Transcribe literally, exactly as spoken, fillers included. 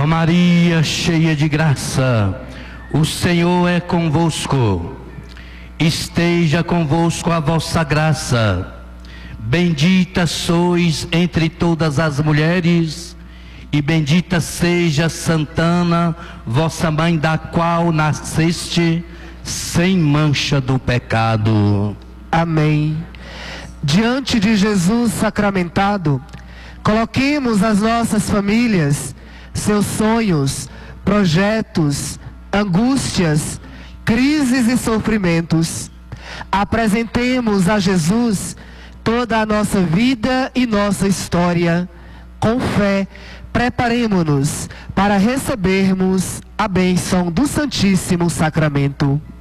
Ó Maria, cheia de graça, o Senhor é convosco. Esteja convosco a vossa graça. Bendita sois entre todas as mulheres, e bendita seja Santana, vossa mãe, da qual nasceste sem mancha do pecado. Amém. Diante de Jesus sacramentado, coloquemos as nossas famílias, seus sonhos, projetos, angústias, crises e sofrimentos. Apresentemos a Jesus toda a nossa vida e nossa história. Com fé, preparemo-nos para recebermos a bênção do Santíssimo Sacramento.